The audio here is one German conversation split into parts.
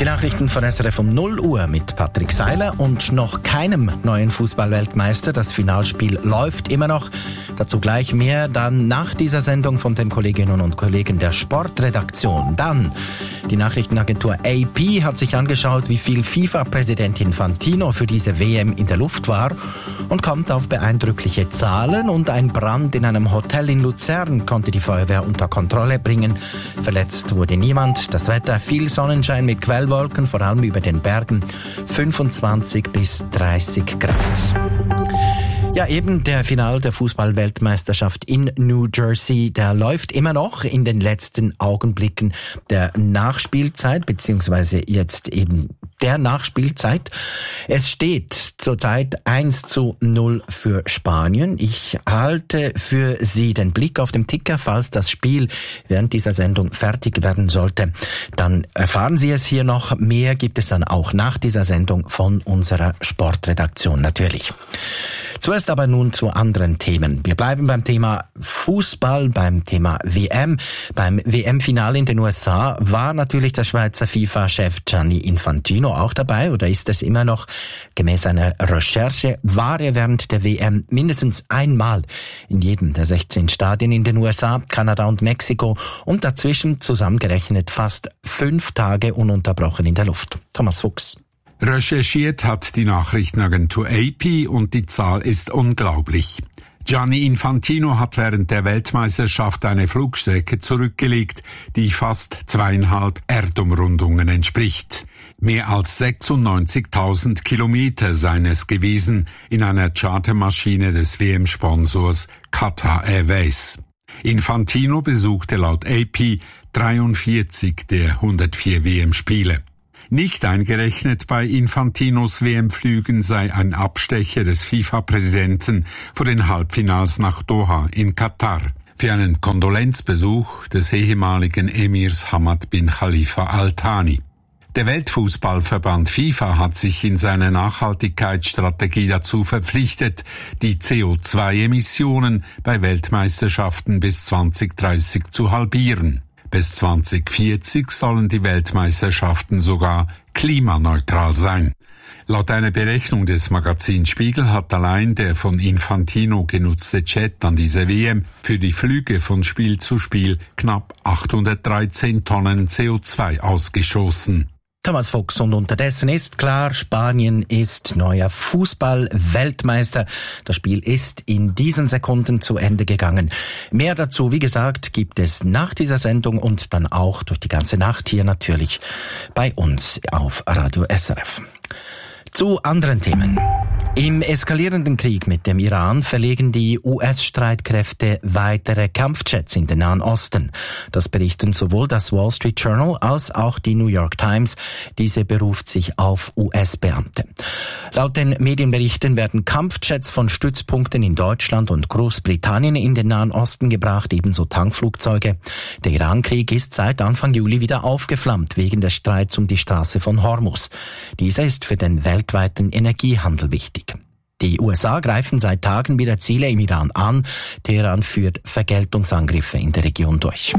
Die Nachrichten von SRF um 0 Uhr mit Patrick Seiler und noch keinem neuen Fußballweltmeister. Das Finalspiel läuft immer noch. Dazu gleich mehr dann nach dieser Sendung von den Kolleginnen und Kollegen der Sportredaktion. Dann die Nachrichtenagentur AP hat sich angeschaut, wie viel FIFA-Präsident Infantino für diese WM in der Luft war und kommt auf beeindruckliche Zahlen. Und ein Brand in einem Hotel in Luzern konnte die Feuerwehr unter Kontrolle bringen. Verletzt wurde niemand. Das Wetter, viel Sonnenschein mit Quellwolken, vor allem über den Bergen, 25 bis 30 Grad. Ja, eben der Final der Fußball-Weltmeisterschaft in New Jersey, der läuft immer noch in den letzten Augenblicken der Nachspielzeit, beziehungsweise jetzt eben der Nachspielzeit. Es steht zurzeit 1:0 für Spanien. Ich halte für Sie den Blick auf dem Ticker, falls das Spiel während dieser Sendung fertig werden sollte. Dann erfahren Sie es hier noch. Mehr gibt es dann auch nach dieser Sendung von unserer Sportredaktion natürlich. Zuerst aber nun zu anderen Themen. Wir bleiben beim Thema Fußball, beim Thema WM. Beim WM-Finale in den USA war natürlich der Schweizer FIFA-Chef Gianni Infantino auch dabei, oder ist es immer noch? Gemäß einer Recherche war er während der WM mindestens einmal in jedem der 16 Stadien in den USA, Kanada und Mexiko und dazwischen zusammengerechnet fast 5 Tage ununterbrochen in der Luft. Thomas Fuchs. Recherchiert hat die Nachrichtenagentur AP und die Zahl ist unglaublich. Gianni Infantino hat während der Weltmeisterschaft eine Flugstrecke zurückgelegt, die fast 2,5 Erdumrundungen entspricht. Mehr als 96.000 Kilometer seien es gewesen in einer Chartermaschine des WM-Sponsors Qatar Airways. Infantino besuchte laut AP 43 der 104 WM-Spiele. Nicht eingerechnet bei Infantinos WM-Flügen sei ein Abstecher des FIFA-Präsidenten vor den Halbfinals nach Doha in Katar für einen Kondolenzbesuch des ehemaligen Emirs Hamad bin Khalifa Al Thani. Der Weltfußballverband FIFA hat sich in seiner Nachhaltigkeitsstrategie dazu verpflichtet, die CO2-Emissionen bei Weltmeisterschaften bis 2030 zu halbieren. Bis 2040 sollen die Weltmeisterschaften sogar klimaneutral sein. Laut einer Berechnung des Magazins Spiegel hat allein der von Infantino genutzte Jet an dieser WM für die Flüge von Spiel zu Spiel knapp 813 Tonnen CO2 ausgestoßen. Thomas Fuchs, und unterdessen ist klar, Spanien ist neuer Fußball-Weltmeister. Das Spiel ist in diesen Sekunden zu Ende gegangen. Mehr dazu, wie gesagt, gibt es nach dieser Sendung und dann auch durch die ganze Nacht hier natürlich bei uns auf Radio SRF. Zu anderen Themen. Im eskalierenden Krieg mit dem Iran verlegen die US-Streitkräfte weitere Kampfjets in den Nahen Osten. Das berichten sowohl das Wall Street Journal als auch die New York Times. Diese beruft sich auf US-Beamte. Laut den Medienberichten werden Kampfjets von Stützpunkten in Deutschland und Großbritannien in den Nahen Osten gebracht, ebenso Tankflugzeuge. Der Iran-Krieg ist seit Anfang Juli wieder aufgeflammt wegen des Streits um die Straße von Hormuz. Dieser ist für den weltweiten Energiehandel wichtig. Die USA greifen seit Tagen wieder Ziele im Iran an. Teheran führt Vergeltungsangriffe in der Region durch.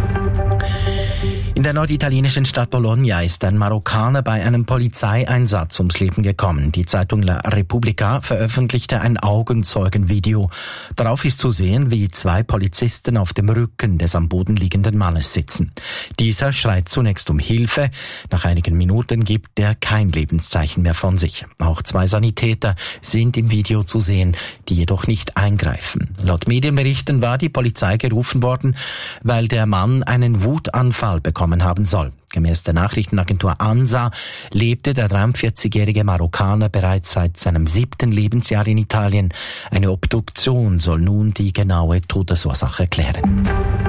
In der norditalienischen Stadt Bologna ist ein Marokkaner bei einem Polizeieinsatz ums Leben gekommen. Die Zeitung La Repubblica veröffentlichte ein Augenzeugenvideo. Darauf ist zu sehen, wie 2 Polizisten auf dem Rücken des am Boden liegenden Mannes sitzen. Dieser schreit zunächst um Hilfe. Nach einigen Minuten gibt er kein Lebenszeichen mehr von sich. Auch 2 Sanitäter sind im Video zu sehen, die jedoch nicht eingreifen. Laut Medienberichten war die Polizei gerufen worden, weil der Mann einen Wutanfall bekommen haben soll. Gemäß der Nachrichtenagentur ANSA lebte der 43-jährige Marokkaner bereits seit seinem 7. Lebensjahr in Italien. Eine Obduktion soll nun die genaue Todesursache klären.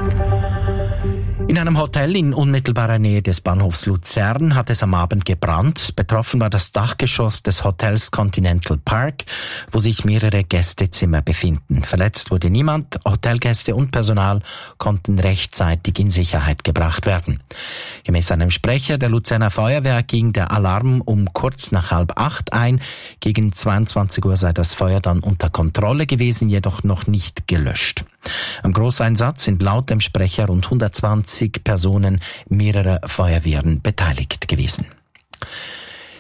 In einem Hotel in unmittelbarer Nähe des Bahnhofs Luzern hat es am Abend gebrannt. Betroffen war das Dachgeschoss des Hotels Continental Park, wo sich mehrere Gästezimmer befinden. Verletzt wurde niemand. Hotelgäste und Personal konnten rechtzeitig in Sicherheit gebracht werden. Gemäß einem Sprecher der Luzerner Feuerwehr ging der Alarm um kurz nach 7:30 ein. Gegen 22 Uhr sei das Feuer dann unter Kontrolle gewesen, jedoch noch nicht gelöscht. Am Großeinsatz sind laut dem Sprecher rund 120 Personen mehrerer Feuerwehren beteiligt gewesen.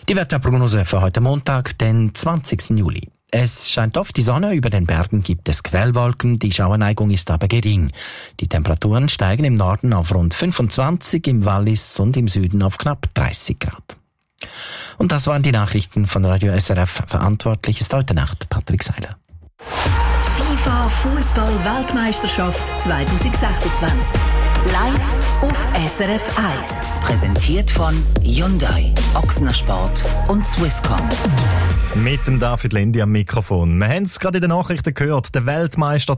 Die Wetterprognose für heute Montag, den 20. Juli. Es scheint oft die Sonne, über den Bergen gibt es Quellwolken, die Schauerneigung ist aber gering. Die Temperaturen steigen im Norden auf rund 25, im Wallis und im Süden auf knapp 30 Grad. Und das waren die Nachrichten von Radio SRF. Verantwortlich ist heute Nacht Patrick Seiler. Die FIFA Fußball-Weltmeisterschaft 2026. Live auf SRF 1. Präsentiert von Hyundai, Ochsner Sport und Swisscom. Mit dem David Lendi am Mikrofon. Wir haben es gerade in den Nachrichten gehört. Der Weltmeister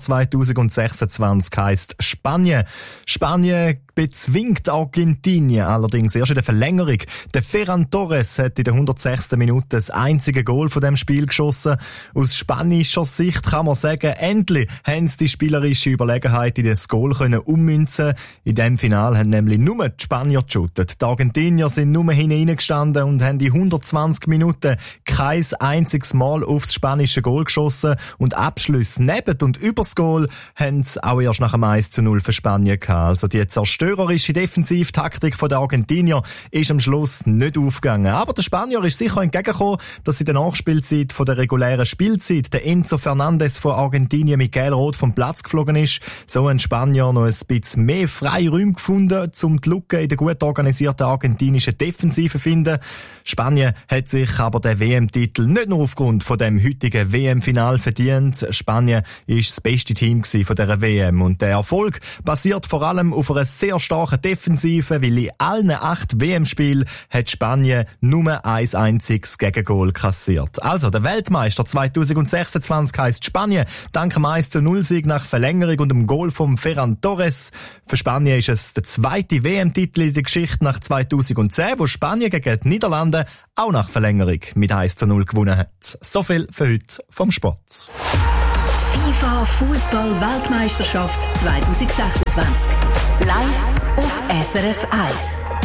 2026 heisst Spanien. Spanien bezwingt Argentinien allerdings erst in der Verlängerung. Der Ferran Torres hat in der 106. Minute das einzige Goal von dem Spiel geschossen. Aus spanischer Sicht kann man sagen, endlich haben sie die spielerische Überlegenheit in das Goal können ummünzen. In dem Final haben nämlich nur die Spanier geshootet. Die Argentinier sind nur hineingestanden und haben in 120 Minuten kein einziges Mal aufs spanische Goal geschossen und Abschlüsse neben und übers Goal haben sie auch erst nach einem 1:0 für Spanien gehabt. Also die zerstörerische Defensivtaktik der Argentinier ist am Schluss nicht aufgegangen. Aber der Spanier ist sicher entgegengekommen, dass in der Nachspielzeit von der regulären Spielzeit der Enzo Fernandes von Argentinien mit gelb-rot vom Platz geflogen ist. So ein Spanier noch ein bisschen mehr Freiräume gefunden, um die Lücke in der gut organisierten argentinischen Defensive zu finden. Spanien hat sich aber den WM-Titel nicht nur aufgrund von dem heutigen WM-Final verdient. Spanien ist das beste Team von dieser WM und der Erfolg basiert vor allem auf einer sehr starken Defensive, weil in allen 8 WM-Spielen hat Spanien nur ein einziges Gegengol kassiert. Also der Weltmeister 2026 heisst Spanien, dank dem 1:0-Sieg nach Verlängerung und dem Goal von Ferran Torres. Für Spanien ist es der zweite WM-Titel in der Geschichte nach 2010, wo Spanien gegen die Niederlande auch nach Verlängerung mit 1:0 gewonnen hat. So viel für heute vom Sport. Die FIFA Fußball-Weltmeisterschaft 2026. Live auf SRF 1.